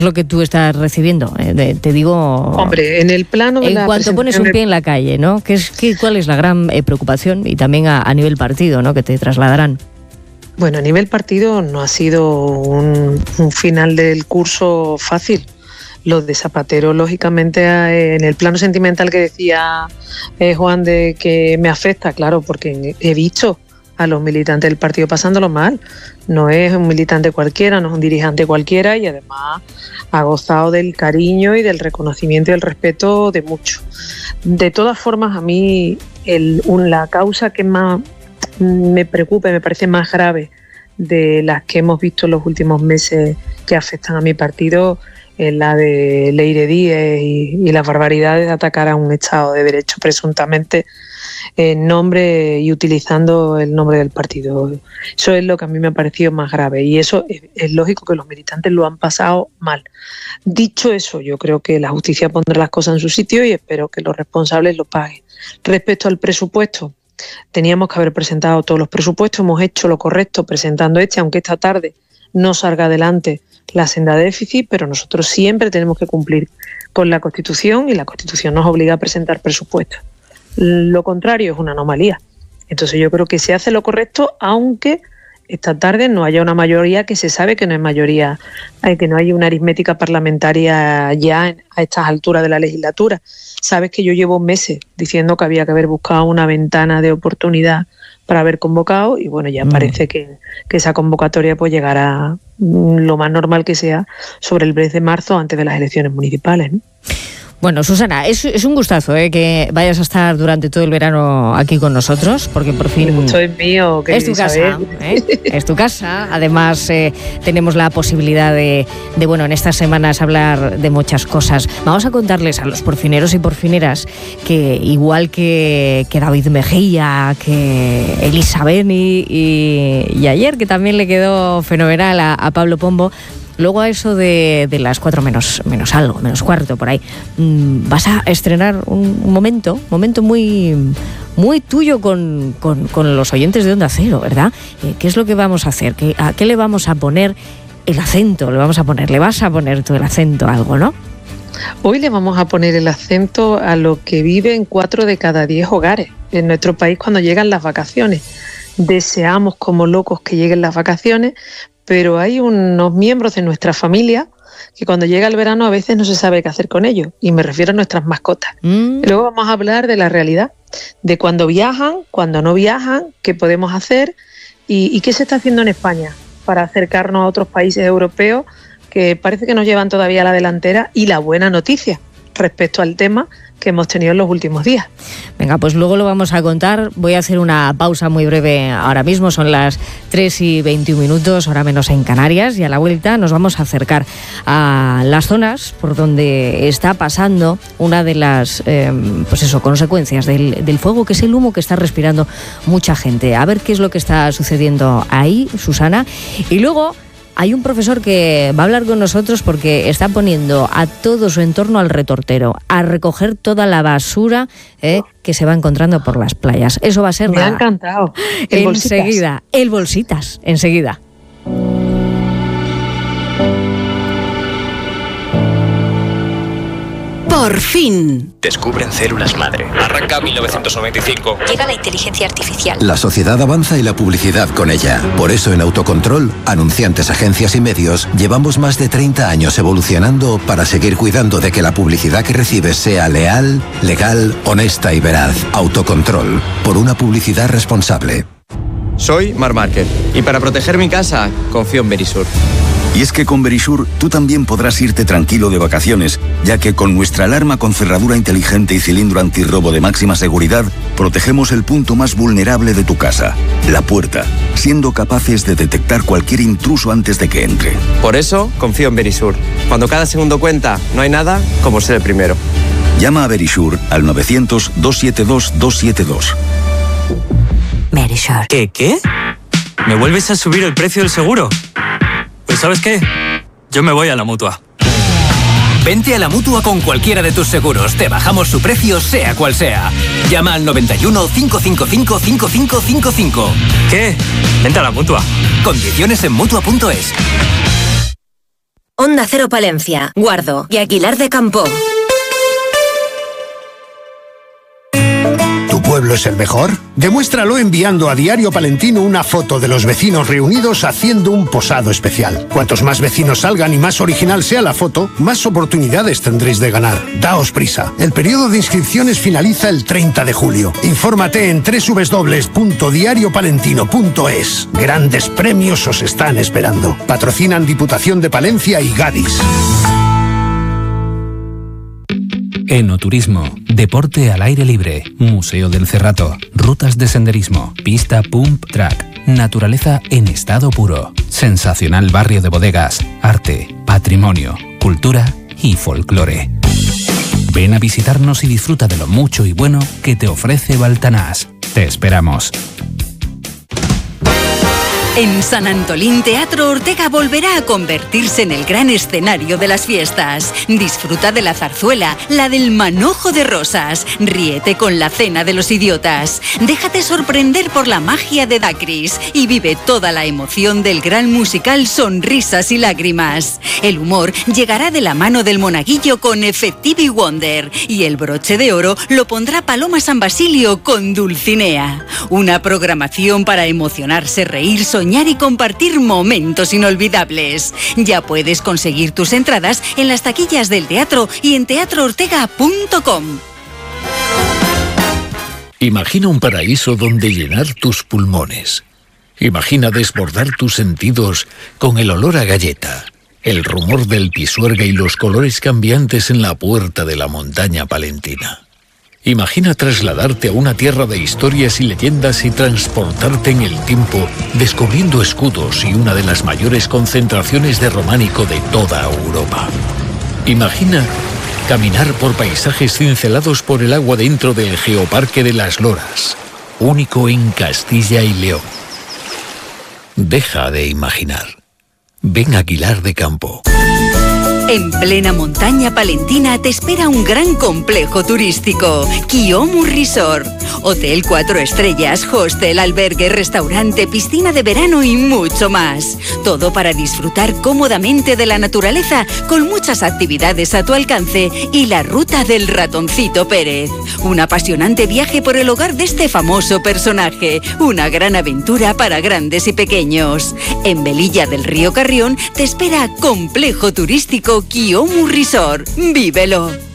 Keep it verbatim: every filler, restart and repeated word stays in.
lo que tú estás recibiendo, eh, de, te digo... Hombre, en el plano de en la cuanto pones un pie en la calle, ¿no? ¿Qué es, qué, ¿Cuál es la gran eh, preocupación? Y también a, a nivel partido, ¿no? Que te trasladarán. Bueno, a nivel partido no ha sido un, un final del curso fácil. Lo de Zapatero, lógicamente, en el plano sentimental que decía eh, Juan, de que me afecta, claro, porque he visto a los militantes del partido pasándolo mal. No es un militante cualquiera, no es un dirigente cualquiera, y además ha gozado del cariño y del reconocimiento y del respeto de muchos. De todas formas, a mí el, un, la causa que más me preocupa y me parece más grave de las que hemos visto en los últimos meses que afectan a mi partido es la de Leire Díez y, y las barbaridades de atacar a un Estado de Derecho presuntamente en nombre y utilizando el nombre del partido. Eso es lo que a mí me ha parecido más grave, y eso es, es lógico que los militantes lo han pasado mal. Dicho eso, yo creo que la justicia pondrá las cosas en su sitio y espero que los responsables lo paguen. Respecto al presupuesto, teníamos que haber presentado todos los presupuestos, hemos hecho lo correcto presentando este, aunque esta tarde no salga adelante la senda de déficit, pero nosotros siempre tenemos que cumplir con la Constitución y la Constitución nos obliga a presentar presupuestos. Lo contrario es una anomalía. Entonces yo creo que se hace lo correcto, aunque esta tarde no haya una mayoría, que se sabe que no hay mayoría, que no hay una aritmética parlamentaria ya a estas alturas de la legislatura. Sabes que yo llevo meses diciendo que había que haber buscado una ventana de oportunidad para haber convocado, y bueno, ya mm. parece que, que esa convocatoria pues llegará lo más normal que sea sobre el mes de marzo, antes de las elecciones municipales, ¿no? Bueno, Susana, es, es un gustazo ¿eh? que vayas a estar durante todo el verano aquí con nosotros, porque por fin... El gusto es mío, es tu casa, ¿eh? Es tu casa. Además, eh, tenemos la posibilidad de, de, bueno, en estas semanas hablar de muchas cosas. Vamos a contarles a los porfineros y porfineras que, igual que, que David Mejía, que Elisa Beni y, y ayer, que también le quedó fenomenal a, a Pablo Pombo, luego a eso de, de las cuatro menos, menos algo, menos cuarto, por ahí, mmm, vas a estrenar un, un momento, momento muy, muy tuyo con, con, con los oyentes de Onda Cero, ¿verdad? Eh, ¿Qué es lo que vamos a hacer? ¿Qué, ¿A qué le vamos a poner el acento? Le vamos a poner, le vas a poner tú el acento a algo, ¿no? Hoy le vamos a poner el acento a lo que viven cuatro de cada diez hogares en nuestro país cuando llegan las vacaciones. Deseamos como locos que lleguen las vacaciones, pero hay unos miembros de nuestra familia que cuando llega el verano a veces no se sabe qué hacer con ellos, y me refiero a nuestras mascotas. Mm. Luego vamos a hablar de la realidad, de cuando viajan, cuando no viajan, qué podemos hacer y, y qué se está haciendo en España para acercarnos a otros países europeos que parece que nos llevan todavía a la delantera, y la buena noticia respecto al tema que hemos tenido en los últimos días. Venga, pues luego lo vamos a contar. Voy a hacer una pausa muy breve ahora mismo, son las tres y veintiún minutos, hora menos en Canarias, y a la vuelta nos vamos a acercar a las zonas por donde está pasando una de las eh, pues eso, consecuencias del, del fuego, que es el humo que está respirando mucha gente. A ver qué es lo que está sucediendo ahí, Susana. Y luego hay un profesor que va a hablar con nosotros porque está poniendo a todo su entorno al retortero, a recoger toda la basura eh, que se va encontrando por las playas. Eso va a ser... Me nada. ha encantado. El enseguida, bolsitas. el bolsitas, enseguida. Por fin. Descubren células madre. Arranca mil novecientos noventa y cinco. Llega la inteligencia artificial. La sociedad avanza y la publicidad con ella. Por eso en Autocontrol, anunciantes, agencias y medios, llevamos más de treinta años evolucionando para seguir cuidando de que la publicidad que recibes sea leal, legal, honesta y veraz. Autocontrol. Por una publicidad responsable. Soy Marc Márquez y para proteger mi casa confío en Verisur. Y es que con Verisur tú también podrás irte tranquilo de vacaciones, ya que con nuestra alarma con cerradura inteligente y cilindro antirrobo de máxima seguridad, protegemos el punto más vulnerable de tu casa, la puerta, siendo capaces de detectar cualquier intruso antes de que entre. Por eso confío en Verisur. Cuando cada segundo cuenta, no hay nada como ser el primero. Llama a Verisur al novecientos, doscientos setenta y dos, doscientos setenta y dos. Verisur. ¿Qué, qué? ¿Me vuelves a subir el precio del seguro? Pues ¿sabes qué? Yo me voy a la Mutua. Vente a la Mutua con cualquiera de tus seguros. Te bajamos su precio, sea cual sea. Llama al noventa y uno, cinco cinco cinco, cinco cinco cinco cinco. ¿Qué? Vente a la Mutua. Condiciones en Mutua punto es. Onda Cero Palencia, Guardo y Aguilar de Campo. ¿Tu pueblo es el mejor? Demuéstralo enviando a Diario Palentino una foto de los vecinos reunidos haciendo un posado especial. Cuantos más vecinos salgan y más original sea la foto, más oportunidades tendréis de ganar. Daos prisa. El periodo de inscripciones finaliza el treinta de julio. Infórmate en doble u doble u doble u punto diario palentino punto es. Grandes premios os están esperando. Patrocinan Diputación de Palencia y Gadis. Enoturismo, deporte al aire libre, Museo del Cerrato, rutas de senderismo, pista pump track, naturaleza en estado puro, sensacional barrio de bodegas, arte, patrimonio, cultura y folclore. Ven a visitarnos y disfruta de lo mucho y bueno que te ofrece Baltanás. Te esperamos. En San Antolín, Teatro Ortega volverá a convertirse en el gran escenario de las fiestas. Disfruta de la zarzuela, la del manojo de rosas. Ríete con la cena de los idiotas. Déjate sorprender por la magia de Dacris y vive toda la emoción del gran musical Sonrisas y Lágrimas. El humor llegará de la mano del monaguillo con Effective Wonder y el broche de oro lo pondrá Paloma San Basilio con Dulcinea. Una programación para emocionarse, reír, soñar y compartir momentos inolvidables. Ya puedes conseguir tus entradas en las taquillas del teatro y en teatro ortega punto com. Imagina un paraíso donde llenar tus pulmones. Imagina desbordar tus sentidos con el olor a galleta, el rumor del pisuerga y los colores cambiantes en la puerta de la montaña palentina. Imagina trasladarte a una tierra de historias y leyendas y transportarte en el tiempo, descubriendo escudos y una de las mayores concentraciones de románico de toda Europa. Imagina caminar por paisajes cincelados por el agua dentro del Geoparque de las Loras, único en Castilla y León. Deja de imaginar. Ven a Aguilar de Campo. En plena montaña palentina te espera un gran complejo turístico, Kiomu Resort. Hotel cuatro estrellas, hostel, albergue, restaurante, piscina de verano y mucho más. Todo para disfrutar cómodamente de la naturaleza con muchas actividades a tu alcance y la ruta del ratoncito Pérez. Un apasionante viaje por el hogar de este famoso personaje. Una gran aventura para grandes y pequeños. En Velilla del Río Carrión te espera Complejo Turístico Kiomu Resort. ¡Vívelo!